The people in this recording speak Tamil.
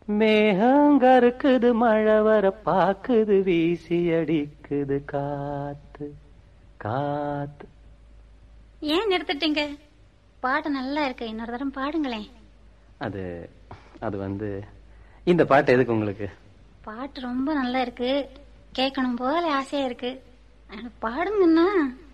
மேகங்கருக்குது மழை வர பாக்குது வீசி அடிக்குது காத்து காத்து. ஏன் நிறுத்திட்டீங்க? பாட்டு நல்லா இருக்கு, இன்னொரு தரம் பாடுங்களேன். அது அது இந்த பாட்டு எதுக்கு உங்களுக்கு? பாட்டு ரொம்ப நல்லா இருக்கு, கேட்கணும் போல ஆசையா இருக்கு, பாடுங்கன்னா.